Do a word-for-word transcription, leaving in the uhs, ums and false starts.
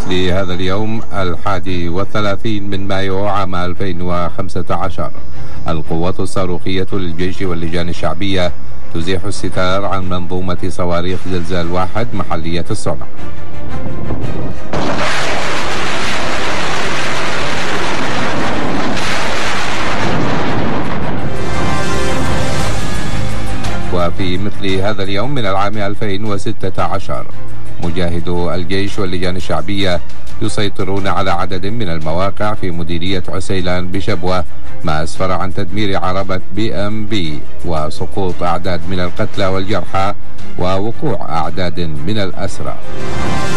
مثل هذا اليوم الحادي والثلاثين من مايو عام ألفين وخمسة عشر القوات الصاروخية للجيش واللجان الشعبية تزيح الستار عن منظومة صواريخ زلزال واحد محلية الصنع. وفي مثل هذا اليوم من العام ألفين وستة عشر مجاهدو الجيش واللجان الشعبية يسيطرون على عدد من المواقع في مديرية عسيلان بشبوة، ما أسفر عن تدمير عربة بي ام بي وسقوط أعداد من القتلى والجرحى ووقوع أعداد من الأسرى.